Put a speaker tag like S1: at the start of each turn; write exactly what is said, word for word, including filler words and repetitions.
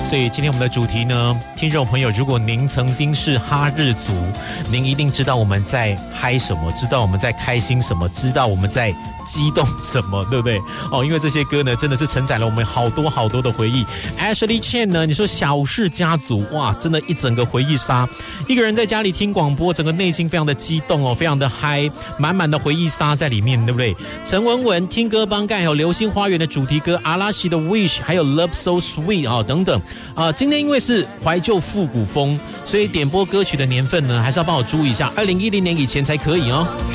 S1: 所以今天我们的主题呢，听众朋友，如果您曾经是哈日族，您一定知道我们在嗨什么，知道我们在开心什么，知道我们在激动什么，对不对？哦，因为这些歌呢，真的是承载了我们好多好多的回忆。Ashley Chen 呢，你说小氏家族，哇，真的一整个回忆杀。一个人在家里听广播，整个内心非常的激动哦，非常的嗨，满满的回忆杀在里面，对不对？陈文文听歌帮盖，还有流星花园的主题歌，阿拉西的 Wish， 还有 Love So Sweet 啊、哦、等等啊、呃。今天因为是怀旧复古风，所以点播歌曲的年份呢，还是要帮我注意一下，二零一零年以前才可以哦。